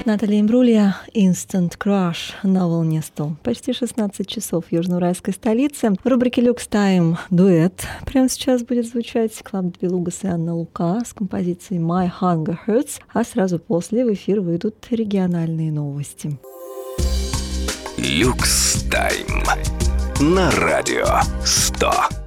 Наталья Имбрулья, Instant Crush на волне 100. Почти 16 часов в южноуральской столице. В рубрике Люкс Тайм дуэт прямо сейчас будет звучать Клавдия Белугас и Анна Лука с композицией My Hunger Hurts, а сразу после в эфир выйдут региональные новости. Люкс Тайм на радио 100.